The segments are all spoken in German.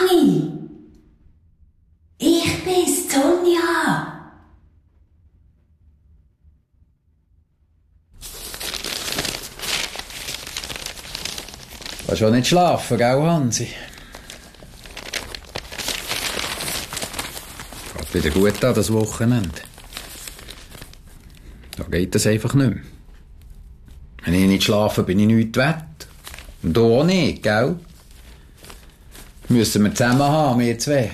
Dani! Ich bin's, Sonja! Du kannst schon nicht schlafen, gell, Hansi? Geht wieder gut an, das Wochenende. Da geht das einfach nicht mehr. Wenn ich nicht schlafe, bin ich nichts wert. Und du auch nicht, gell? Müssen wir zusammen haben, wir zwei.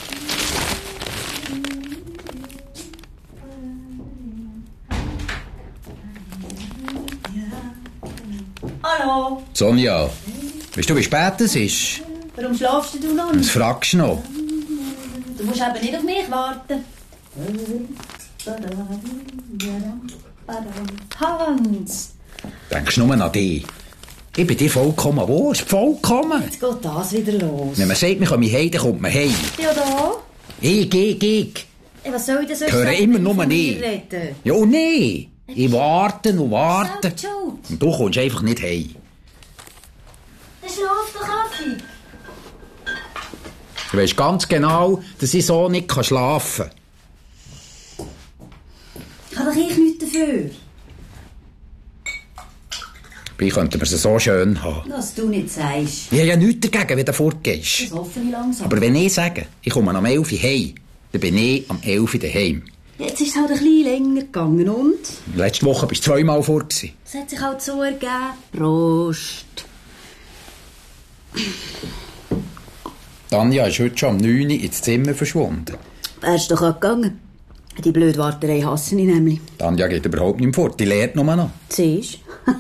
Hallo? Sonja, weißt du, wie spät es ist? Warum schlafst du noch Was nicht? fragst du noch? Du musst eben nicht auf mich warten. Hans! Denkst du nur an dich? Ich bin dir vollkommen wurscht, vollkommen. Jetzt geht das wieder los. Wenn man sagt, wir kommen heim, dann kommt man heim. Ja, da? Ich. Was soll ich denn sonst Höre sagen, immer wenn nur ich von mir nicht. rede? Ja, und nee. Ich warte und warte. Selbst schuld. Und du kommst einfach nicht heim. Dann schlaf doch, Affi. Du weisst ganz genau, dass ich so nicht schlafen kann. Ich habe doch nichts dafür. Dabei könnten wir es so schön haben. Was du nicht sagst. Ich habe ja nichts dagegen, wenn du fortgehst. Das hoffe ich langsam. Aber wenn ich sage, ich komme am 11 Uhr heim, dann bin ich am 11 Uhr daheim. Jetzt ist es halt ein bisschen länger gegangen und? Letzte Woche bist du 2-mal fort gewesen. Es hat sich halt so ergeben. Prost. Tanja ist heute schon um 9 Uhr ins Zimmer verschwunden. Wärst doch auch gegangen. Die blöde Warterei hasse ich nämlich. Tanja geht überhaupt nicht mehr fort, die lernt nur noch. Siehst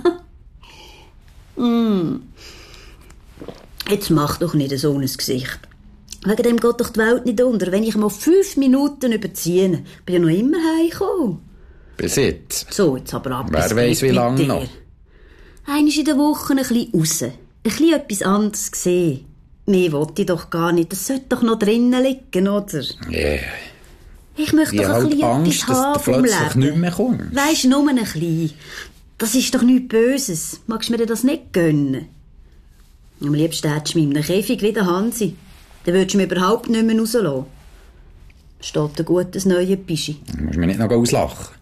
Jetzt mach doch nicht so ein Gesicht. Wegen dem geht doch die Welt nicht unter. Wenn ich mal 5 Minuten überziehe, bin ich noch immer heimgekommen. Bis jetzt. So, jetzt aber ab. Wer weiss, wie lange noch. Einmal in der Woche ein bisschen raus. Ein bisschen etwas anderes sehen. Mehr wollte ich doch gar nicht. Das sollte doch noch drinnen liegen, oder? Yeah. Ich möchte Ich doch habe ein halt bisschen Angst, etwas dass haben du vom plötzlich Leben. nicht mehr kommst. Weisst, nur ein bisschen. Das ist doch nichts Böses. Magst du mir das nicht gönnen? Am liebsten hättest du mich in einem Käfig wie der Hansi. Dann würdest du mich überhaupt nicht mehr rauslassen. Steht ein gutes neues Bischi. Du musst mich nicht noch auslachen.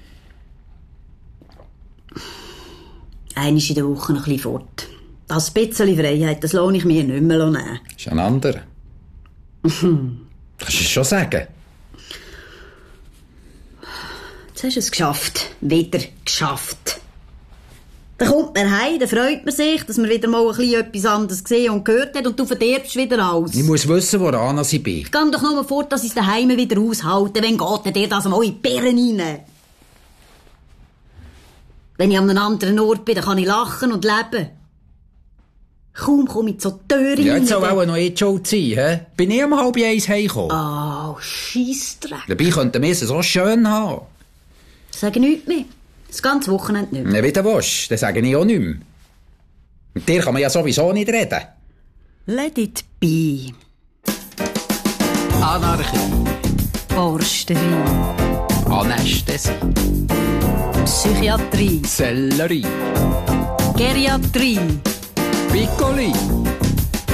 Einmal in der Woche ein bisschen fort. Das bisschen Freiheit, das lohne ich mir nicht mehr nehmen. Das ist ein anderer. Kannst du es schon sagen? Jetzt hast du es geschafft. Wieder geschafft. Dann kommt man heim, dann freut man sich, dass man wieder mal ein bisschen etwas anderes gesehen und gehört hat und du verderbst wieder alles. Ich muss wissen, woran ich bin. Ich gehe doch nur fort, dass ich es daheim wieder aushalte. Wenn geht dir das mal in die Birnen rein? Wenn ich an einem anderen Ort bin, dann kann ich lachen und leben. Kaum komme ich zur Tür rein. Ja, jetzt soll auch noch jetzt schon sein, hä? Bin ich um 12:30 heimgekommen. Oh, Scheissdreck. Dabei könnten wir es so schön haben. Sag nichts mehr. Das ganze Wochenende nicht mehr. Ja, wie du willst, dann sage ich auch nicht mehr. Mit dir kann man ja sowieso nicht reden. Let it be. Anarchie. Forsterei. Anästhesie. Psychiatrie. Sellerie. Geriatrie. Piccoli.